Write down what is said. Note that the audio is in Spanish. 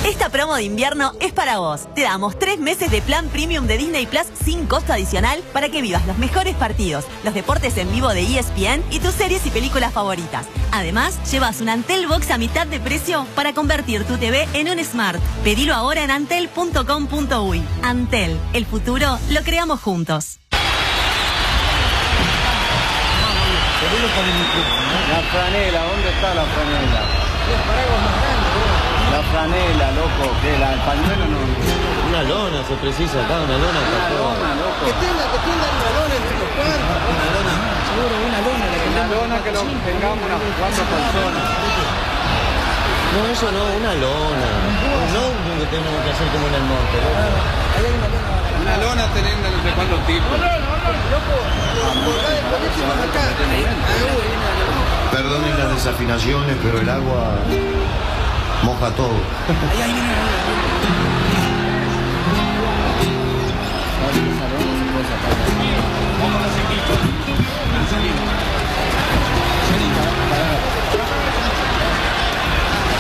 Esta promo de invierno es para vos. Te damos 3 meses de plan premium de Disney Plus sin costo adicional para que vivas los mejores partidos, los deportes en vivo de ESPN y tus series y películas favoritas. Además, llevas un Antel Box a mitad de precio para convertir tu TV en un Smart. Pedilo ahora en antel.com.uy. Antel, el futuro lo creamos juntos. La franela, ¿dónde está la franela? La franela, loco, que el pañuelo no... Una lona se precisa acá, una lona. Una lona, loco. Que tengan una lona entre los cuartos. Una lona. Seguro, una lona. Una lona que lo tengamos unas 4 personas. No, eso no, una lona. Un notebook que tenemos que hacer como en el monte, loco. Ahí hay una lona. Una lona teniendo no sé cuántos tipos. Loco, acá después de más acá. Perdonen las desafinaciones, pero el agua moja todo. Ahí viene una lona.